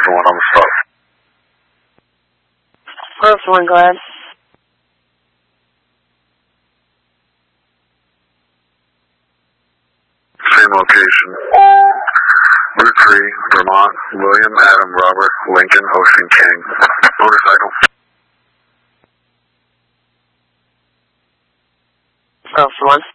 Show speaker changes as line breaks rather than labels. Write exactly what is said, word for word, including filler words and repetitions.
Delta one on the stop.
Delta one, go ahead.
Same location. Route three, Vermont, William, Adam, Robert, Lincoln, Ocean, King. Motorcycle.
Delta one.